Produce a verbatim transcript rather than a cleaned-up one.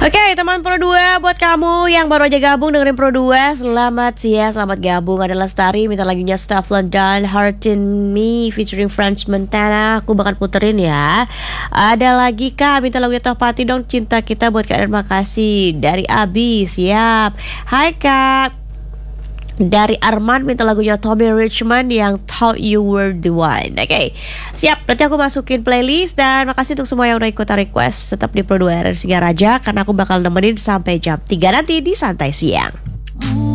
Oke teman Pro dua, buat kamu yang baru aja gabung dengerin Pro dua, selamat siang, selamat gabung. Ada Lestari minta lagunya Stuff London, Heart in Me featuring French Montana. Aku bakal puterin ya. Ada lagi Kak, minta lagunya Tohpati dong, Cinta Kita buat Kak, dan makasih. Dari Abi, siap. Hai Kak. Dari Arman minta lagunya Tommy Richmond yang Thought You Were The One. Oke, okay. Siap, nanti aku masukin playlist. Dan makasih untuk semua yang udah ikutan request. Tetap di Pro dua R R Singaraja, karena aku bakal nemenin sampai jam tiga nanti di Santai Siang.